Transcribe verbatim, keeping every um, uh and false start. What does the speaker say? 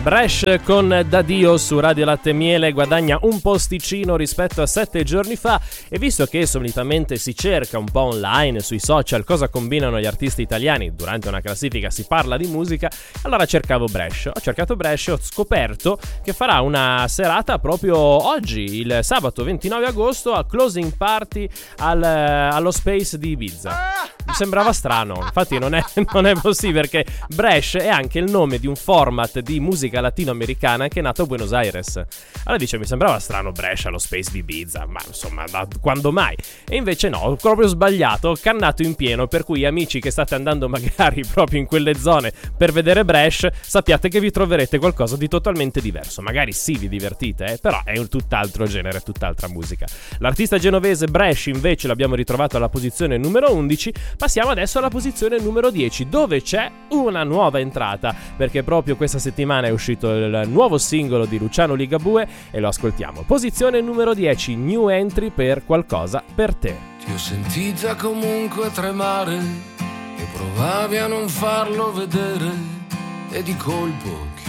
Bresh con Dadio su Radio Latte e Miele guadagna un posticino rispetto a sette giorni fa, e visto che solitamente si cerca un po' online, sui social, cosa combinano gli artisti italiani, durante una classifica si parla di musica, allora cercavo Bresh. Ho cercato Bresh e ho scoperto che farà una serata proprio oggi, il sabato ventinove agosto, a closing party al, allo Space di Ibiza. Mi sembrava strano, infatti non è, non è possibile, perché Bresh è anche il nome di un format di musica latinoamericana che è nato a Buenos Aires. Allora dice, mi sembrava strano Bresh allo Space di Ibiza, ma insomma, da quando mai? E invece no, ho proprio sbagliato, ho cannato in pieno, per cui amici che state andando magari proprio in quelle zone per vedere Bresh, sappiate che vi troverete qualcosa di totalmente diverso. Magari sì, vi divertite, eh, però è un tutt'altro genere, tutt'altra musica. L'artista genovese Bresh invece l'abbiamo ritrovato alla posizione numero undici. Passiamo adesso alla posizione numero dieci, dove c'è una nuova entrata, perché proprio questa settimana è uscito il nuovo singolo di Luciano Ligabue e lo ascoltiamo. Posizione numero dieci, new entry per Qualcosa per te. Ti ho sentita comunque tremare e provavi a non farlo vedere, e di colpo